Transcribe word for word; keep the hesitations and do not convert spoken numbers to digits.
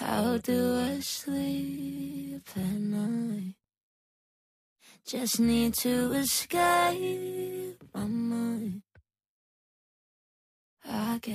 How do I sleep at night? Just need to escape